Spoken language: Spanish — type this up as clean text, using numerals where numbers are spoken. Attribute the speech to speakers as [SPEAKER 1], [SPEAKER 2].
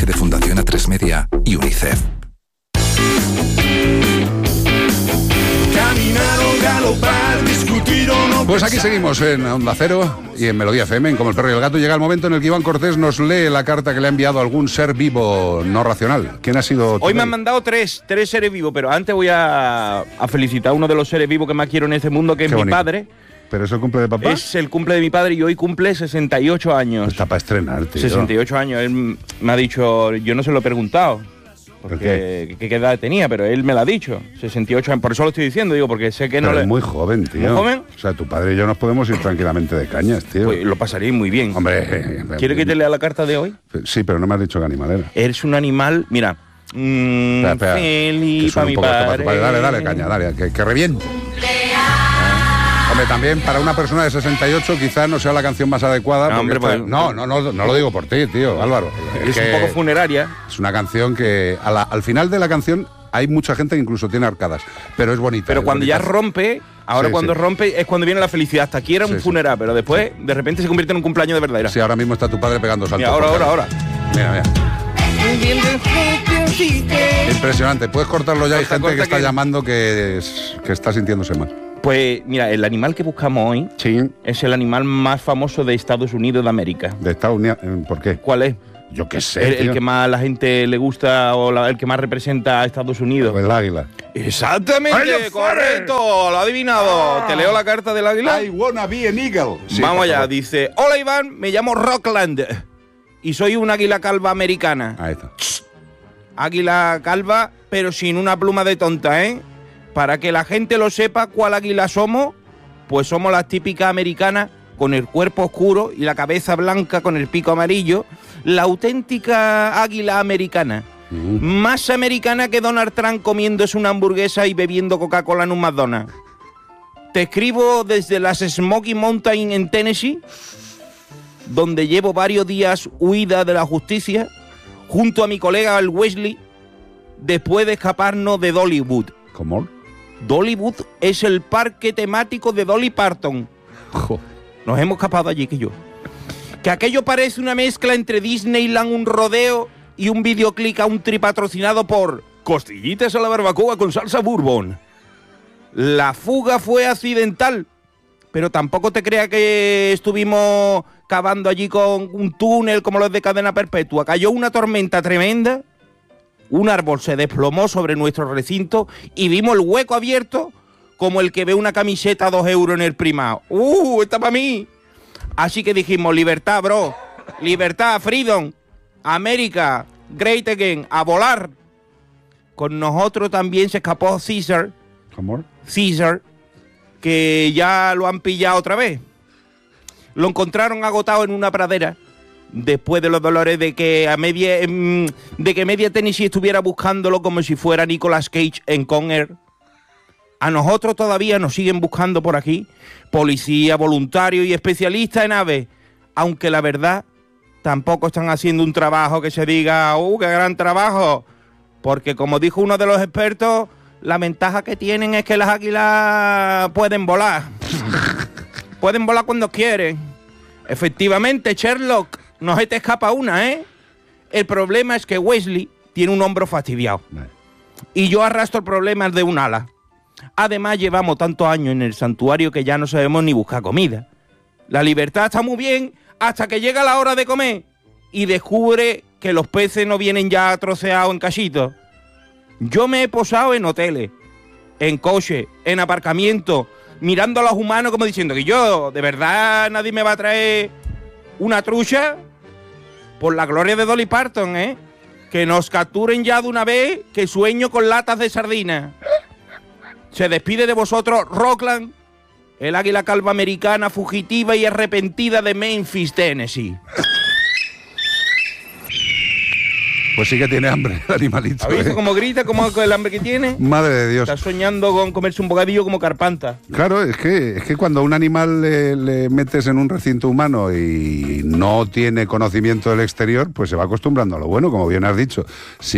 [SPEAKER 1] de Fundación A3 Media y UNICEF.
[SPEAKER 2] Caminar o galopar, discutir o no.
[SPEAKER 3] Pues aquí seguimos en Onda Cero y en Melodía FM, en Como el Perro y el Gato. Llega el momento en el que Iván Cortés nos lee la carta que le ha enviado algún ser vivo no racional. ¿Quién ha sido?
[SPEAKER 4] Hoy me han mandado tres seres vivos, pero antes voy a felicitar a uno de los seres vivos que más quiero en este mundo, que es mi padre.
[SPEAKER 3] ¿Pero es el cumple de papá?
[SPEAKER 4] Es el cumple de mi padre y hoy cumple 68 años.
[SPEAKER 3] Está para estrenar, tío.
[SPEAKER 4] 68 años. Él me ha dicho, yo no se lo he preguntado. Porque qué edad tenía, pero él me lo ha dicho. 68 años, por eso lo estoy diciendo, digo, porque sé que no
[SPEAKER 3] es muy joven, tío.
[SPEAKER 4] ¿Muy joven?
[SPEAKER 3] O sea, tu padre y yo nos podemos ir tranquilamente de cañas, tío.
[SPEAKER 4] Pues lo pasaría muy bien.
[SPEAKER 3] Hombre...
[SPEAKER 4] ¿Quiere que te lea la carta de hoy?
[SPEAKER 3] Sí, pero no me has dicho qué animal era.
[SPEAKER 4] Eres un animal, mira...
[SPEAKER 3] espera,
[SPEAKER 4] feliz para mi padre.
[SPEAKER 3] Dale, caña, dale, que reviente. Hombre, también para una persona de 68 quizás no sea la canción más adecuada. No, no lo digo por ti, tío, Álvaro.
[SPEAKER 4] Es un poco funeraria.
[SPEAKER 3] Es una canción que al final de la canción hay mucha gente que incluso tiene arcadas, pero es bonita.
[SPEAKER 4] Pero cuando ya rompe, rompe es cuando viene la felicidad. Hasta aquí era un funeral, pero después de repente se convierte en un cumpleaños de verdad.
[SPEAKER 3] Sí, ahora mismo está tu padre pegando saltos.
[SPEAKER 4] Mira, ahora.
[SPEAKER 3] Mira. Impresionante. Puedes cortarlo ya, hay gente que está llamando que está sintiéndose mal.
[SPEAKER 4] Pues mira, el animal que buscamos hoy es el animal más famoso de Estados Unidos de América.
[SPEAKER 3] ¿De Estados Unidos? ¿Por qué?
[SPEAKER 4] ¿Cuál es?
[SPEAKER 3] Yo qué sé.
[SPEAKER 4] El que más a la gente le gusta o el que más representa a Estados Unidos.
[SPEAKER 3] El águila.
[SPEAKER 4] Exactamente, correcto, lo ha adivinado. ¿Te leo la carta del águila?
[SPEAKER 3] I wanna be an eagle. Sí,
[SPEAKER 4] vamos allá, dice: hola Iván, me llamo Rockland y soy un águila calva americana.
[SPEAKER 3] Ahí está.
[SPEAKER 4] Águila calva, pero sin una pluma de tonta, ¿eh? Para que la gente lo sepa cuál águila somos, pues somos las típicas americanas con el cuerpo oscuro y la cabeza blanca con el pico amarillo, la auténtica águila americana. Más americana que Donald Trump comiéndose una hamburguesa y bebiendo Coca-Cola en un McDonald's. Te escribo desde las Smoky Mountains en Tennessee, donde llevo varios días huida de la justicia, junto a mi colega el Wesley, después de escaparnos de Dollywood.
[SPEAKER 3] ¿Cómo?
[SPEAKER 4] Dollywood es el parque temático de Dolly Parton. Nos hemos escapado allí, que yo. Que aquello parece una mezcla entre Disneyland, un rodeo y un videoclip country patrocinado por Costillitas a la barbacoa con salsa bourbon. La fuga fue accidental, pero tampoco te creas que estuvimos cavando allí con un túnel como los de Cadena Perpetua. Cayó una tormenta tremenda. Un árbol se desplomó sobre nuestro recinto y vimos el hueco abierto como el que ve una camiseta a 2 euros en el primado. ¡Está para mí! Así que dijimos, libertad, bro. Libertad, freedom. América, great again. A volar. Con nosotros también se escapó Caesar.
[SPEAKER 3] ¿Cómo?
[SPEAKER 4] Caesar, que ya lo han pillado otra vez. Lo encontraron agotado en una pradera. Después de los dolores de que media Tennessee estuviera buscándolo como si fuera Nicolas Cage en Con Air. A nosotros todavía nos siguen buscando por aquí, policía, voluntario y especialista en aves, aunque la verdad tampoco están haciendo un trabajo que se diga, qué gran trabajo, porque como dijo uno de los expertos, la ventaja que tienen es que las águilas pueden volar. Pueden volar cuando quieren. Efectivamente, Sherlock, no se te escapa una, ¿eh? El problema es que Wesley tiene un hombro fastidiado. Y yo arrastro problemas de un ala. Además, llevamos tantos años en el santuario que ya no sabemos ni buscar comida. La libertad está muy bien hasta que llega la hora de comer y descubre que los peces no vienen ya troceados en cachitos. Yo me he posado en hoteles, en coches, en aparcamientos, mirando a los humanos como diciendo que yo, de verdad, nadie me va a traer una trucha por la gloria de Dolly Parton, ¿eh? Que nos capturen ya de una vez, que sueño con latas de sardina. Se despide de vosotros Rockland, el águila calva americana fugitiva y arrepentida de Memphis, Tennessee.
[SPEAKER 3] Pues sí que tiene hambre el animalito.
[SPEAKER 4] ¿Has visto cómo grita, cómo el hambre que tiene?
[SPEAKER 3] Madre de Dios.
[SPEAKER 4] Está soñando con comerse un bocadillo como Carpanta.
[SPEAKER 3] Claro, es que cuando a un animal le metes en un recinto humano y no tiene conocimiento del exterior, pues se va acostumbrando a lo bueno, como bien has dicho.